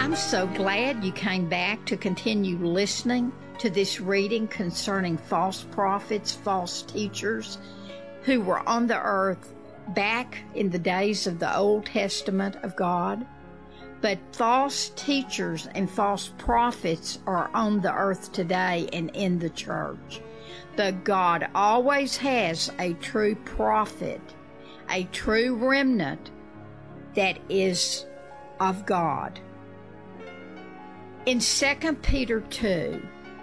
I'm so glad you came back to continue listening to this reading concerning false prophets, false teachers who were on the earth back in the days of the Old Testament of God. But false teachers and false prophets are on the earth today and in the church. But God always has a true prophet, a true remnant that is of God. In 2 Peter 2,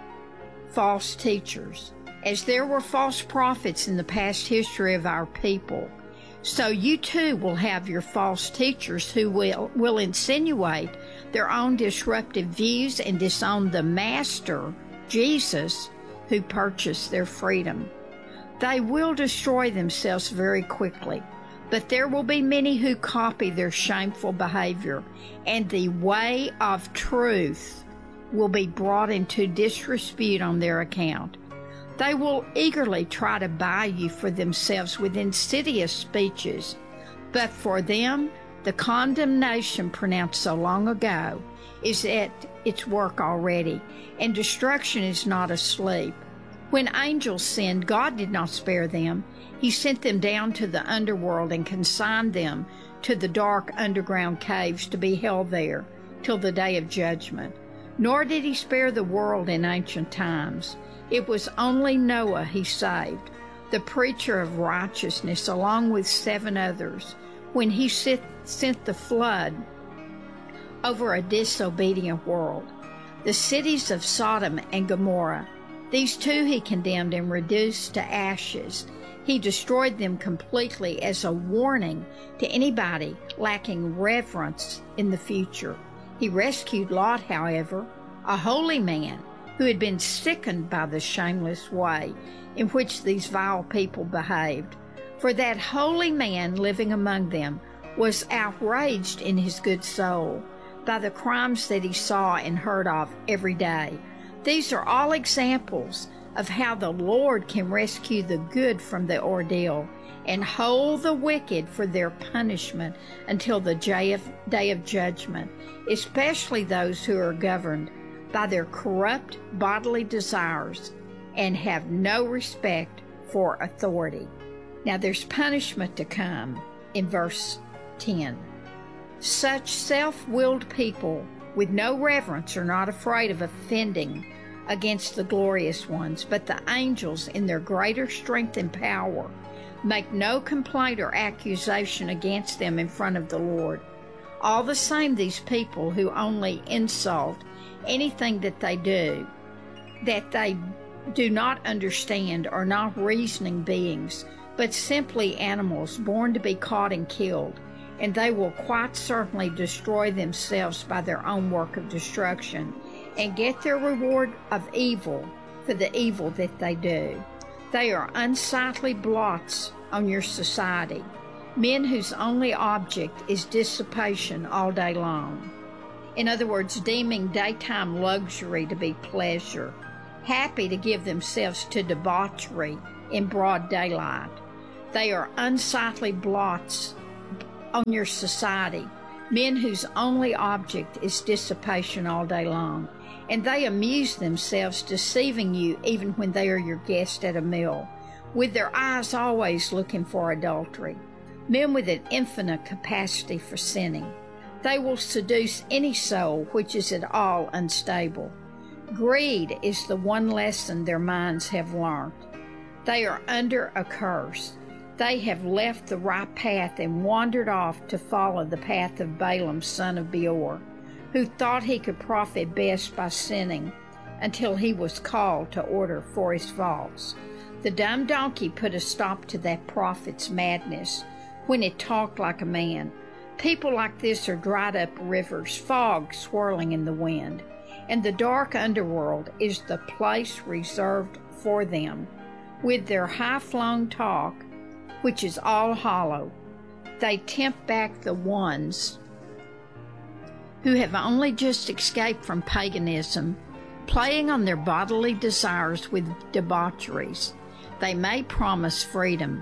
false teachers, as there were false prophets in the past history of our people, so you too will have your false teachers who will insinuate their own disruptive views and disown the Master, Jesus, who purchased their freedom. They will destroy themselves very quickly, but there will be many who copy their shameful behavior, and the way of truth will be brought into disrepute on their account. They will eagerly try to buy you for themselves with insidious speeches, but for them, the condemnation pronounced so long ago is at its work already, and destruction is not asleep. When angels sinned, God did not spare them. He sent them down to the underworld and consigned them to the dark underground caves to be held there till the day of judgment. Nor did he spare the world in ancient times. It was only Noah he saved, the preacher of righteousness, along with 7 others, when he sent the flood over a disobedient world. The cities of Sodom and Gomorrah, these two he condemned and reduced to ashes. He destroyed them completely as a warning to anybody lacking reverence in the future. He rescued Lot, however, a holy man who had been sickened by the shameless way in which these vile people behaved. For that holy man living among them was outraged in his good soul by the crimes that he saw and heard of every day. These are all examples of how the Lord can rescue the good from the ordeal and hold the wicked for their punishment until the day of judgment, especially those who are governed by their corrupt bodily desires and have no respect for authority. Now there's punishment to come in verse 10. Such self-willed people with no reverence are not afraid of offending against the glorious ones, but the angels in their greater strength and power make no complaint or accusation against them in front of the Lord. All the same, these people who only insult anything that they do not understand, are not reasoning beings, but simply animals born to be caught and killed, and they will quite certainly destroy themselves by their own work of destruction and get their reward of evil for the evil that they do. They are unsightly blots on your society, men whose only object is dissipation all day long. In other words, deeming daytime luxury to be pleasure, happy to give themselves to debauchery in broad daylight. They are unsightly blots on your society, men whose only object is dissipation all day long, and they amuse themselves deceiving you even when they are your guest at a meal, with their eyes always looking for adultery, men with an infinite capacity for sinning. They will seduce any soul which is at all unstable. Greed is the one lesson their minds have learned. They are under a curse. They have left the right path and wandered off to follow the path of Balaam, son of Beor, who thought he could profit best by sinning until he was called to order for his faults. The dumb donkey put a stop to that prophet's madness when it talked like a man. People like this are dried up rivers, fog swirling in the wind, and the dark underworld is the place reserved for them. With their high-flown talk, which is all hollow, they tempt back the ones who have only just escaped from paganism, playing on their bodily desires with debaucheries. They may promise freedom,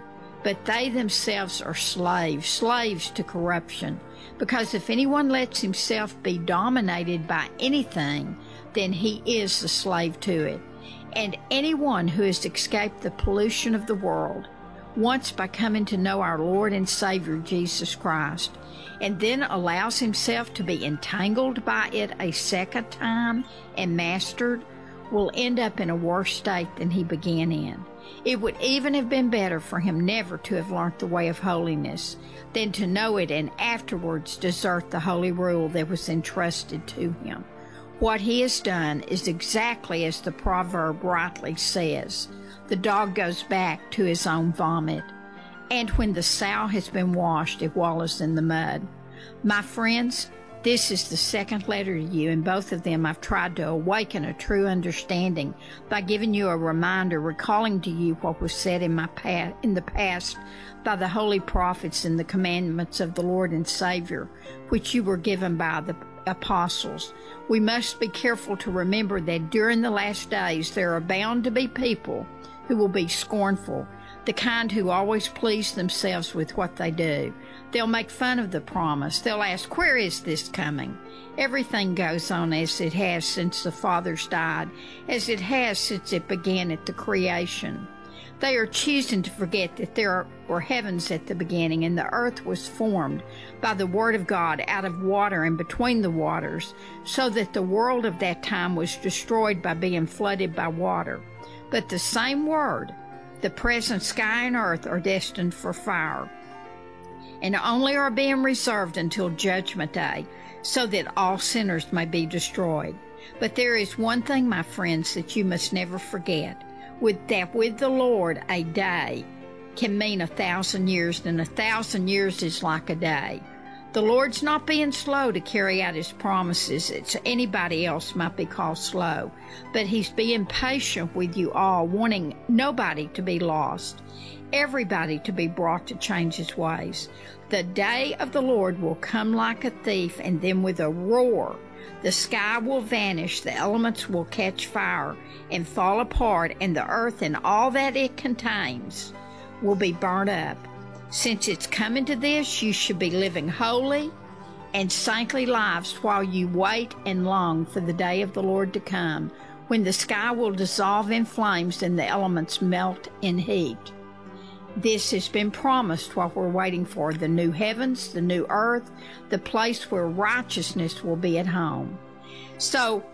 but they themselves are slaves to corruption. Because if anyone lets himself be dominated by anything, then he is a slave to it. And anyone who has escaped the pollution of the world, once by coming to know our Lord and Savior Jesus Christ, and then allows himself to be entangled by it a second time and mastered, will end up in a worse state than he began in. It would even have been better for him never to have learnt the way of holiness than to know it and afterwards desert the holy rule that was entrusted to him. What he has done is exactly as the proverb rightly says. The dog goes back to his own vomit, and when the sow has been washed, it wallows in the mud. My friends, this is the second letter to you. In both of them, I've tried to awaken a true understanding by giving you a reminder, recalling to you what was said in the past by the holy prophets and the commandments of the Lord and Savior, which you were given by the apostles. We must be careful to remember that during the last days there are bound to be people who will be scornful, the kind who always please themselves with what they do. They'll make fun of the promise. They'll ask, where is this coming? Everything goes on as it has since the fathers died, as it has since it began at the creation. They are choosing to forget that there were heavens at the beginning, and the earth was formed by the word of God out of water and between the waters, so that the world of that time was destroyed by being flooded by water. But the same word, the present sky and earth, are destined for fire, and only are being reserved until Judgment Day, so that all sinners may be destroyed. But there is one thing, my friends, that you must never forget. With the Lord, a day can mean 1,000 years, and 1,000 years is like a day. The Lord's not being slow to carry out his promises. It's anybody else might be called slow, but he's being patient with you all, wanting nobody to be lost, everybody to be brought to change his ways. The day of the Lord will come like a thief, and then with a roar, the sky will vanish, the elements will catch fire and fall apart, and the earth and all that it contains will be burnt up. Since it's coming to this, you should be living holy and saintly lives while you wait and long for the day of the Lord to come, when the sky will dissolve in flames and the elements melt in heat. This has been promised while we're waiting for the new heavens, the new earth, the place where righteousness will be at home. So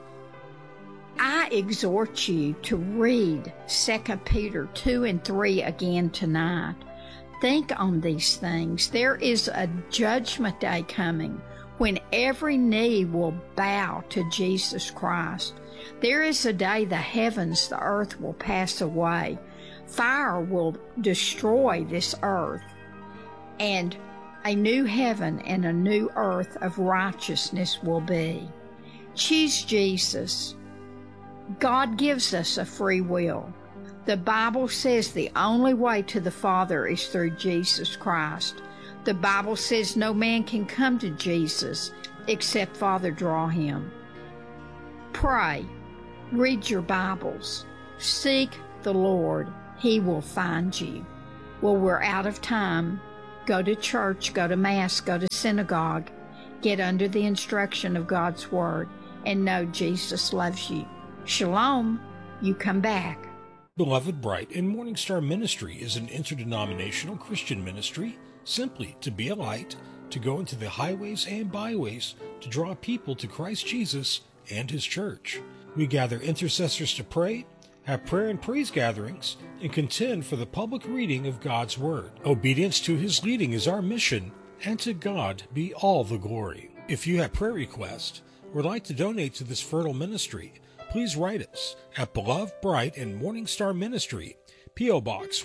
I exhort you to read 2 Peter 2 and 3 again tonight. Think on these things. There is a judgment day coming when every knee will bow to Jesus Christ. There is a day the heavens, the earth will pass away. Fire will destroy this earth, and a new heaven and a new earth of righteousness will be. Choose Jesus. God gives us a free will. The Bible says the only way to the Father is through Jesus Christ. The Bible says no man can come to Jesus except Father draw him. Pray. Read your Bibles. Seek the Lord. He will find you. Well, we're out of time. Go to church, go to Mass, go to synagogue. Get under the instruction of God's Word and know Jesus loves you. Shalom. You come back. Beloved Bright and Morning Star Ministry is an interdenominational Christian ministry, simply to be a light, to go into the highways and byways, to draw people to Christ Jesus and His church. We gather intercessors to pray, have prayer and praise gatherings, and contend for the public reading of God's Word. Obedience to His leading is our mission, and to God be all the glory. If you have prayer requests or would like to donate to this fertile ministry, please write us at Beloved Bright and Morning Star Ministry, P.O. Box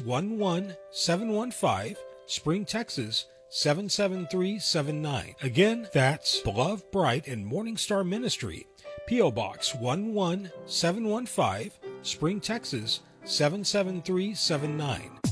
11715, Spring, Texas 77379. Again, that's Beloved Bright and Morning Star Ministry, P.O. Box 11715, Spring, Texas 77379.